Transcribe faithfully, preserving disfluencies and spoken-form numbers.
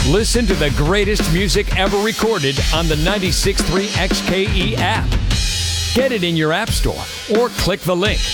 Listen to the greatest music ever recorded on the ninety-six point three X K E app. Get it in your app store or click the link